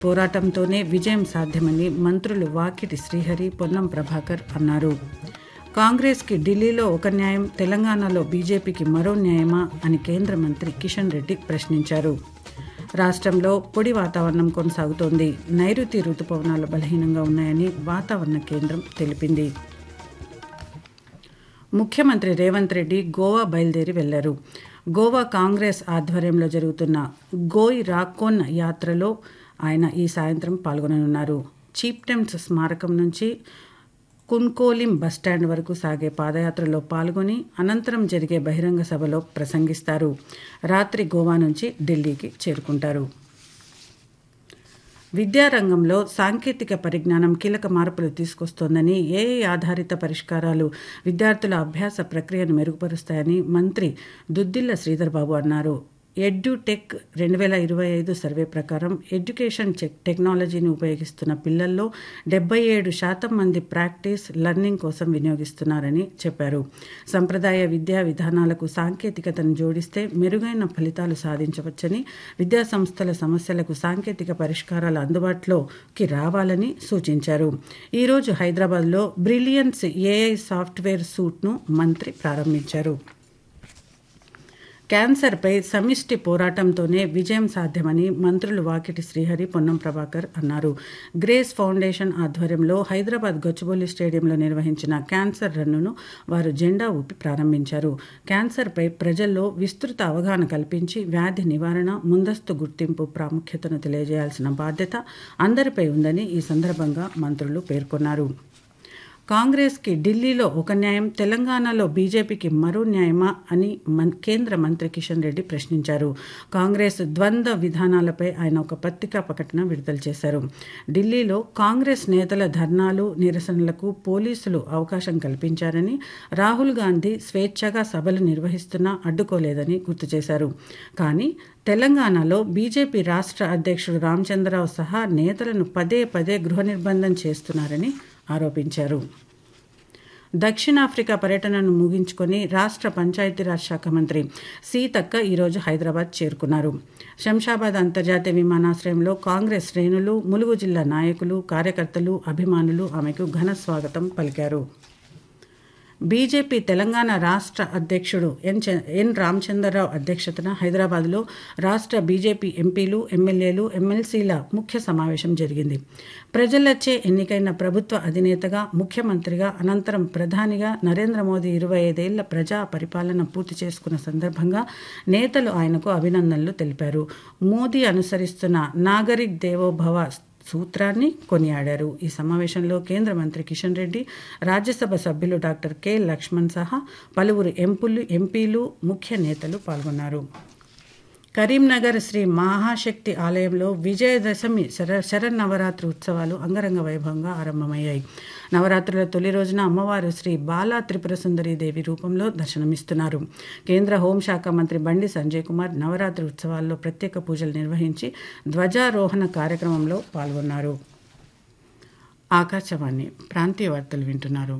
పోరాటంతోనే విజయం సాధ్యమని మంత్రులు వాకిటి శ్రీహరి, పొన్నం ప్రభాకర్ అన్నారు. కాంగ్రెస్కి ఢిల్లీలో ఒక న్యాయం, తెలంగాణలో బీజేపీకి మరో న్యాయమా అని కేంద్ర మంత్రి కిషన్ రెడ్డి ప్రశ్నించారు. రాష్ట్రంలో పొడి వాతావరణం కొనసాగుతోంది. నైరుతి రుతుపవనాలు బలహీనంగా ఉన్నాయని వాతావరణ కేంద్రం తెలిపింది. ముఖ్యమంత్రి రేవంత్ రెడ్డి గోవా బయలుదేరి వెళ్లారు. గోవా కాంగ్రెస్ ఆధ్వర్యంలో జరుగుతున్న గోయ్ రాకోన్ యాత్రలో ఆయన ఈ సాయంత్రం పాల్గొననున్నారు. చీప్టెమ్స్ స్మారకం నుంచి కున్కోలిం బస్టాండ్ వరకు సాగే పాదయాత్రలో పాల్గొని అనంతరం జరిగే బహిరంగ సభలో ప్రసంగిస్తారు. రాత్రి గోవా నుంచి ఢిల్లీకి చేరుకుంటారు. విద్యారంగంలో సాంకేతిక పరిజ్ఞానం కీలక మార్పులు తీసుకొస్తోందని, ఏఐ ఆధారిత పరిష్కారాలు విద్యార్థుల అభ్యాస ప్రక్రియను మెరుగుపరుస్తాయని మంత్రి దుద్దిళ్ల శ్రీధర్ బాబు అన్నారు. ఎడ్యుటెక్ 2025 సర్వే ప్రకారం ఎడ్యుకేషన్ టెక్నాలజీని ఉపయోగిస్తున్న పిల్లల్లో 77% మంది ప్రాక్టీస్, లెర్నింగ్ కోసం వినియోగిస్తున్నారని చెప్పారు. సంప్రదాయ విద్యా విధానాలకు సాంకేతికతను జోడిస్తే మెరుగైన ఫలితాలు సాధించవచ్చని, విద్యాసంస్థల సమస్యలకు సాంకేతిక పరిష్కారాలు అందుబాటులోకి రావాలని సూచించారు. ఈరోజు హైదరాబాద్లో బ్రిలియన్స్ ఏఐ సాఫ్ట్వేర్ సూట్ను మంత్రి ప్రారంభించారు. క్యాన్సర్పై సమిష్టి పోరాటంతోనే విజయం సాధ్యమని మంత్రులు వాకిటి శ్రీహరి, పొన్నం ప్రభాకర్ అన్నారు. గ్రేస్ ఫౌండేషన్ ఆధ్వర్యంలో హైదరాబాద్ గచ్చిబౌలి స్టేడియంలో నిర్వహించిన క్యాన్సర్ రన్నును వారు జెండా ఊపి ప్రారంభించారు. క్యాన్సర్పై ప్రజల్లో విస్తృత అవగాహన కల్పించి వ్యాధి నివారణ, ముందస్తు గుర్తింపు ప్రాముఖ్యతను తెలియజేయాల్సిన బాధ్యత అందరిపై ఉందని ఈ సందర్భంగా మంత్రులు పేర్కొన్నారు. కాంగ్రెస్కి ఢిల్లీలో ఒక న్యాయం, తెలంగాణలో బీజేపీకి మరో న్యాయమా అని కేంద్ర మంత్రి కిషన్ రెడ్డి ప్రశ్నించారు. కాంగ్రెస్ ద్వంద్వ విధానాలపై ఆయన ఒక పత్రికా ప్రకటన విడుదల చేశారు. ఢిల్లీలో కాంగ్రెస్ నేతల ధర్నాలు, నిరసనలకు పోలీసులు అవకాశం కల్పించారని, రాహుల్ గాంధీ స్వేచ్ఛగా సభలు నిర్వహిస్తున్నా అడ్డుకోలేదని గుర్తు చేశారు. కానీ తెలంగాణలో బీజేపీ రాష్ట్ర అధ్యక్షుడు రామచంద్రరావు సహా నేతలను పదే పదే గృహ నిర్బంధం చేస్తున్నారని ఆరోపించారు. దక్షిణాఫ్రికా పర్యటనను ముగించుకొని రాష్ట్ర పంచాయతీరాజ్ శాఖ మంత్రి సీతక్క ఈరోజు హైదరాబాద్ చేరుకున్నారు. శంషాబాద్ అంతర్జాతీయ విమానాశ్రయంలో కాంగ్రెస్ శ్రేణులు, ములుగు జిల్లా నాయకులు, కార్యకర్తలు, అభిమానులు ఆమెకు ఘన స్వాగతం పలికారు. బీజేపీ తెలంగాణ రాష్ట్ర అధ్యక్షుడు ఎన్ రామచంద్రరావు అధ్యక్షతన హైదరాబాద్లో రాష్ట్ర బీజేపీ ఎంపీలు, ఎమ్మెల్యేలు, ఎమ్మెల్సీల ముఖ్య సమావేశం జరిగింది. ప్రజలచే ఎన్నికైన ప్రభుత్వ అధినేతగా, ముఖ్యమంత్రిగా, అనంతరం ప్రధానిగా నరేంద్ర మోదీ 25 ఏళ్ల ప్రజా పరిపాలన పూర్తి చేసుకున్న సందర్భంగా నేతలు ఆయనకు అభినందనలు తెలిపారు. మోదీ అనుసరిస్తున్న నాగరిక్ దేవోభవ సూత్రాన్ని కొనియాడారు. ఈ సమావేశంలో కేంద్ర మంత్రి కిషన్ రెడ్డి, రాజ్యసభ సభ్యులు డాక్టర్ కె లక్ష్మణ్ సహా పలువురు ఎంపీలు, ముఖ్య నేతలు పాల్గొన్నారు. కరీంనగర్ శ్రీ మహాశక్తి ఆలయంలో విజయదశమి శరన్నవరాత్రి ఉత్సవాలు అంగరంగ వైభవంగా ఆరంభమయ్యాయి. నవరాత్రుల తొలి రోజున అమ్మవారు శ్రీ బాలా త్రిపుర సుందరీ దేవి రూపంలో దర్శనమిస్తున్నారు. కేంద్ర హోంశాఖ మంత్రి బండి సంజయ్ కుమార్ నవరాత్రి ఉత్సవాల్లో ప్రత్యేక పూజలు నిర్వహించి ధ్వజారోహణ కార్యక్రమంలో పాల్గొన్నారు. ఆకాశవాణి ప్రాంతీయ వార్తలు వింటున్నారు.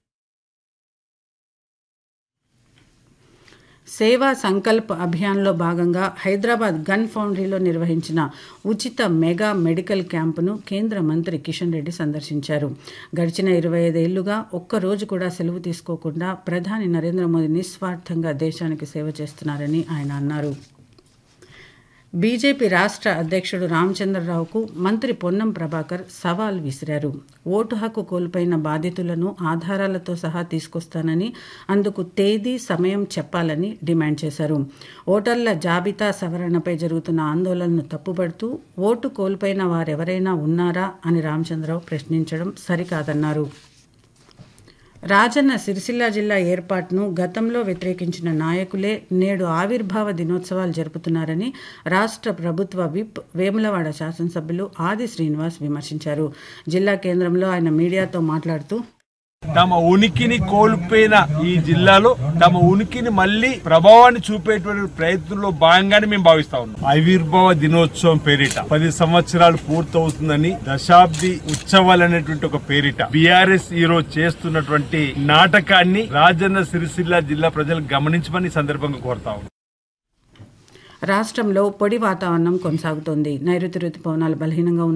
సేవా సంకల్ప్ అభియాన్లో భాగంగా హైదరాబాద్ గన్ ఫౌండరీలో నిర్వహించిన ఉచిత మెగా మెడికల్ క్యాంపును కేంద్ర మంత్రి కిషన్ రెడ్డి సందర్శించారు. గడిచిన 25 ఏళ్లుగా ఒక్కరోజు కూడా సెలవు తీసుకోకుండా ప్రధాని నరేంద్ర మోదీ నిస్వార్థంగా దేశానికి సేవ చేస్తున్నారని ఆయన అన్నారు. బీజేపీ రాష్ట్ర అధ్యక్షుడు రామచంద్రరావుకు మంత్రి పొన్నం ప్రభాకర్ సవాల్ విసిరారు. ఓటు హక్కు కోల్పోయిన బాధితులను ఆధారాలతో సహా తీసుకొస్తానని, అందుకు తేదీ, సమయం చెప్పాలని డిమాండ్ చేశారు. ఓటర్ల జాబితా సవరణపై జరుగుతున్న ఆందోళనను తప్పుపడుతూ ఓటు కోల్పోయిన వారెవరైనా ఉన్నారా అని రామచంద్రరావు ప్రశ్నించడం సరికాదన్నారు. రాజన్న సిరిసిల్ల జిల్లా ఏర్పాటును గతంలో వ్యతిరేకించిన నాయకులే నేడు ఆవిర్భావ దినోత్సవాలు జరుపుతున్నారని రాష్ట్ర ప్రభుత్వ విప్, వేములవాడ శాసనసభ్యులు ఆది శ్రీనివాస్ విమర్శించారు. జిల్లా కేంద్రంలో ఆయన మీడియాతో మాట్లాడుతూ తమ ఉనికిని కోల్పోయిన ఈ జిల్లాలో తమ ఉనికిని మళ్లీ ప్రభావాన్ని చూపేటువంటి ప్రయత్నంలో భాగంగానే మేము భావిస్తా ఉన్నాం. ఆవిర్భావ దినోత్సవం పేరిట 10 సంవత్సరాలు పూర్తవుతుందని దశాబ్ది ఉత్సవాలు అనేటువంటి ఒక పేరిట బీఆర్ఎస్ ఈరోజు చేస్తున్నటువంటి నాటకాన్ని రాజన్న సిరిసిల్ల జిల్లా ప్రజలు గమనించమని సందర్భంగా కోరుతా ఉన్నాం. రాష్ట్రంలో పొడి వాతావరణం కొనసాగుతోంది. నైరుతి రుతుపవనాలు బలహీనంగా